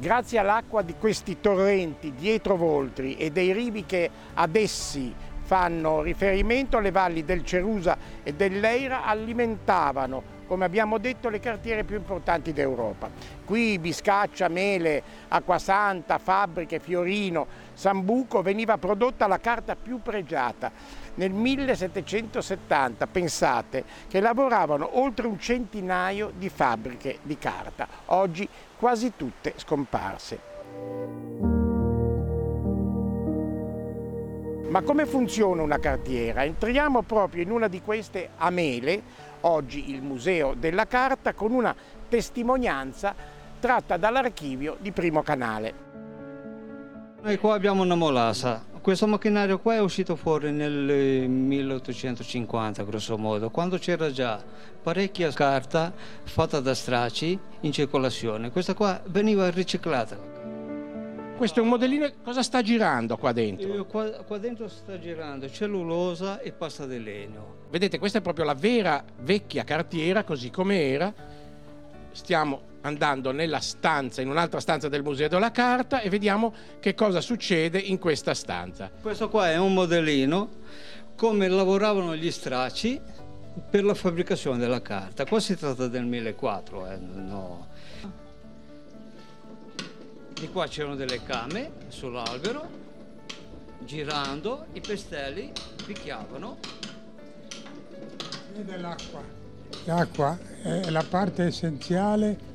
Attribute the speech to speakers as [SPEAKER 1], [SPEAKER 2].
[SPEAKER 1] Grazie all'acqua di questi torrenti dietro Voltri e dei rivi che ad essi fanno riferimento, le valli del Cerusa e dell'Eira alimentavano, come abbiamo detto, le cartiere più importanti d'Europa. Qui Biscaccia, Mele, Acquasanta, Fabbriche, Fiorino, Sambuco veniva prodotta la carta più pregiata. Nel 1770, pensate, che lavoravano oltre un centinaio di fabbriche di carta, oggi quasi tutte scomparse. Ma come funziona una cartiera? Entriamo proprio in una di queste a Mele, oggi il Museo della Carta, con una testimonianza tratta dall'archivio di Primo Canale.
[SPEAKER 2] Noi qua abbiamo una molassa. Questo macchinario qua è uscito fuori nel 1850, grosso modo, quando c'era già parecchia carta fatta da stracci in circolazione. Questa qua veniva riciclata.
[SPEAKER 1] Questo è un modellino, cosa sta girando qua dentro?
[SPEAKER 2] Qua dentro sta girando cellulosa e pasta di legno.
[SPEAKER 1] Vedete, questa è proprio la vera vecchia cartiera, così come era. Stiamo andando nella stanza, in un'altra stanza del Museo della Carta, e vediamo che cosa succede in questa stanza.
[SPEAKER 2] Questo qua è un modellino, come lavoravano gli stracci per la fabbricazione della carta. Qua si tratta del 1400, no. Di qua c'erano delle came sull'albero, girando i pestelli picchiavano.
[SPEAKER 3] L'acqua. L'acqua è la parte essenziale